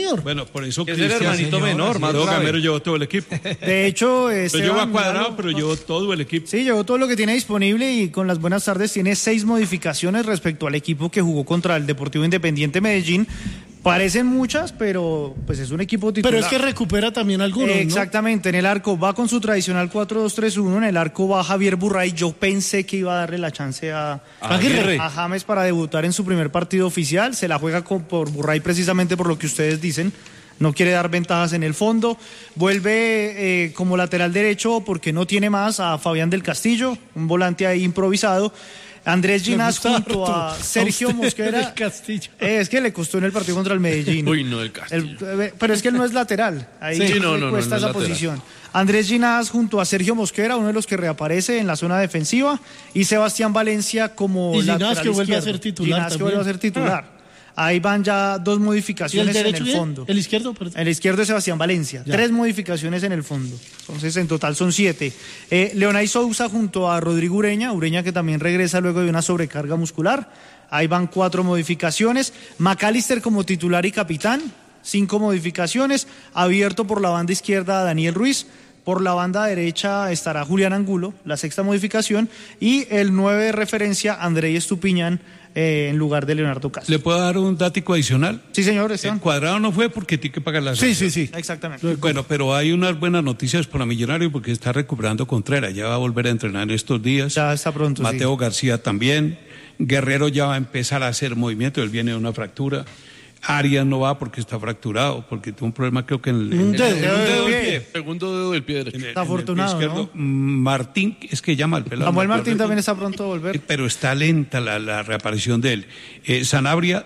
Junior. Bueno, por eso que es el hermanito menor, más grave. Gamero llevó todo el equipo. De hecho, Pero llevó a Cuadrado, pero llevó todo el equipo. Sí, llevó todo lo que tiene disponible y con las buenas tardes tiene 6 modificaciones respecto al equipo que jugó contra el Deportivo Independiente Medellín. Parecen muchas, pero pues es un equipo titular. Pero es que recupera también algunos, ¿no? Exactamente, en el arco va con su tradicional 4-2-3-1, en el arco va Javier Burray. Yo pensé que iba a darle la chance a James para debutar en su primer partido oficial. Se la juega por Burray precisamente por lo que ustedes dicen. No quiere dar ventajas en el fondo. Vuelve como lateral derecho porque no tiene más a Fabián del Castillo, un volante ahí improvisado. Andrés Ginás junto a Sergio Mosquera. Es que le costó en el partido contra el Medellín. Uy, no, el Castillo. Pero es que él no es lateral. Ahí no cuesta esa posición. Andrés Ginás junto a Sergio Mosquera, uno de los que reaparece en la zona defensiva, y Sebastián Valencia como y lateral Ginás que vuelve a ser titular. Ginás que vuelve a ser titular. Ahí van ya 2 modificaciones en el fondo. ¿El izquierdo? Perdón. El izquierdo es Sebastián Valencia. Ya. 3 modificaciones en el fondo. Entonces, en total son 7. Leonay Sousa junto a Rodrigo Ureña. Ureña que también regresa luego de una sobrecarga muscular. Ahí van 4 modificaciones. McAllister como titular y capitán. 5 modificaciones. Abierto por la banda izquierda Daniel Ruiz. Por la banda derecha estará Julián Angulo, la 6ª modificación. Y el 9 de referencia, Andrei Estupiñán, en lugar de Leonardo Castro. ¿Le puedo dar un dático adicional? Sí, señor, Esteban. Cuadrado no fue porque tiene que pagar la sanción. Sí. Exactamente. Bueno, pero hay unas buenas noticias para Millonario porque está recuperando Contreras. Ya va a volver a entrenar en estos días. Ya está pronto, Mateo García también. Guerrero ya va a empezar a hacer movimiento. Él viene de una fractura. Arias no va porque está fracturado, porque tuvo un problema creo que en el dedo del pie. Segundo dedo del pie derecho. Está afortunado, ¿no? Martín, es que llama al pelado. Samuel Martín también está pronto a volver. Pero está lenta la reaparición de él. Sanabria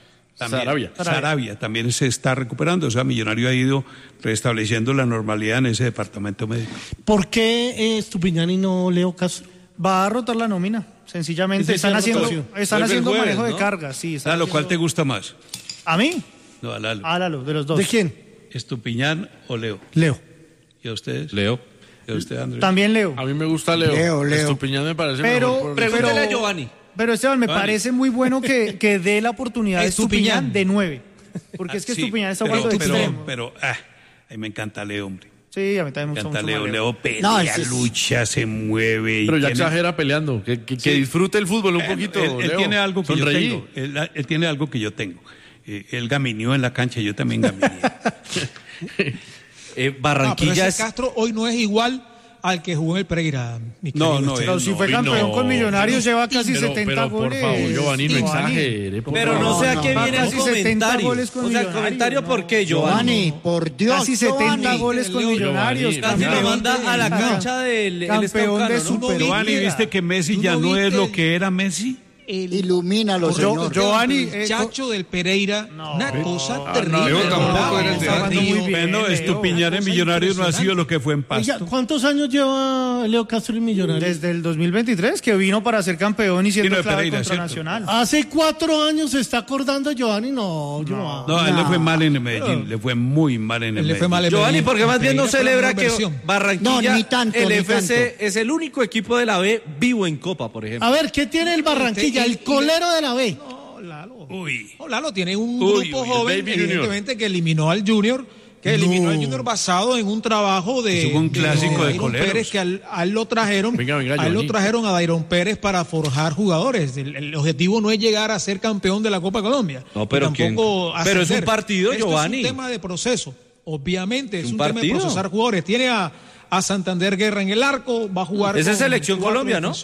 Saravia también se está recuperando. O sea, Millonario ha ido restableciendo la normalidad en ese departamento médico. ¿Por qué Estupiñán y no Leo Castro? Va a rotar la nómina, sencillamente. Están haciendo manejo de cargas. Sí, Lalo, ¿cuál te gusta más? ¿A mí? No, a Lalo. A Lalo, de los dos. ¿De quién? ¿Estupiñán o Leo? Leo. ¿Y a ustedes? Leo. ¿Y a usted, Andrés? También Leo. A mí me gusta Leo. Estupiñán me parece mejor. Pregúntale a Giovanni. Pero Esteban, me parece muy bueno que dé la oportunidad a Estupiñán de 9. Porque es que Estupiñán está jugando de extremo. Pero a mí me encanta Leo, hombre. Sí, a mí también me gusta mucho Leo pelea, lucha, se mueve. Pero ya exagera peleando. Que disfrute el fútbol un poquito. Él tiene algo que yo tengo. Él tiene algo que yo tengo. Él gamineó en la cancha, yo también gamineé. Barranquilla pero es... Castro hoy no es igual al que jugó en el Pereira. Pero si fue campeón con Millonarios, lleva casi 70 goles. Por favor, Giovanni, no exagere. Pero no sé a qué viene el comentario. Goles con o sea, el comentario, no. ¿por qué, Giovanni? Por Dios, casi 70 goles con Millonarios. Casi lo manda a la cancha del campeón de Super. Giovanni, ¿viste que Messi ya no es lo que era Messi? Ilumínalo, señor. Giovanni, muchacho del Pereira, una cosa terrible. Leo tampoco era el de Bueno, Estupiñán en Millonarios no ha sido lo que fue en Pasto. Oiga, ¿cuántos años lleva Leo Castro en Millonarios? Desde el 2023, que vino para ser campeón y siendo clave Pereira, contra ¿cierto? Nacional. Hace 4 años se está acordando Giovanni. No, a él le fue mal en el Medellín, le fue muy mal en el Medellín. Giovanni, porque más bien no celebra que Barranquilla, No, ni tanto, el ni FC tanto. es el único equipo de la B vivo en Copa, por ejemplo. A ver, ¿qué tiene el Barranquilla? El colero de la B. No, Lalo. Uy. No, Lalo tiene un grupo joven, Baby evidentemente, que eliminó al Junior. Eliminó al Junior basado en un trabajo de... Es un clásico de coleros. Pérez, que a él lo trajeron. A él lo trajeron a Dairon Pérez para forjar jugadores. El objetivo no es llegar a ser campeón de la Copa Colombia. No, pero pero es un partido, Giovanni. Es un tema de proceso. Obviamente, es un tema de procesar jugadores. Tiene a Santander Guerra en el arco, va a jugar... Esa es Selección Colombia, ¿no?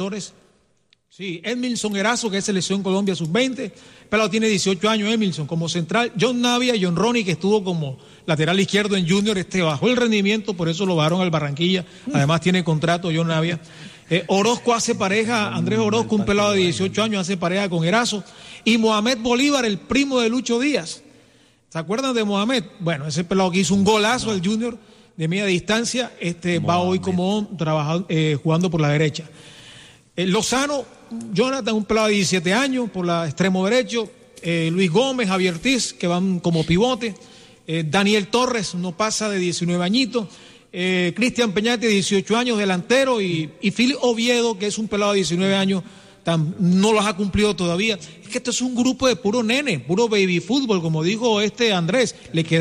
Sí, Edmilson Erazo, que es Selección Colombia Sub-20, pero tiene 18 años Edmilson como central. John Navia, John Ronnie, que estuvo como lateral izquierdo en Junior, bajó el rendimiento, por eso lo bajaron al Barranquilla. Además tiene contrato John Navia. Orozco hace pareja, Andrés Orozco, un pelado de 18 años, hace pareja con Erazo. Y Mohamed Bolívar, el primo de Lucho Díaz. ¿Se acuerdan de Mohamed? Bueno, ese pelado que hizo un golazo al Junior de media distancia, va hoy como jugando por la derecha. Lozano, Jonathan, un pelado de 17 años por la extremo derecho. Luis Gómez, Javier Ortiz, que van como pivote. Daniel Torres, no pasa de 19 añitos. Cristian Peñate, 18 años, delantero. Y Phil Oviedo, que es un pelado de 19 años, no los ha cumplido todavía. Es que esto es un grupo de puro nene, puro baby fútbol, como dijo Andrés. Le queda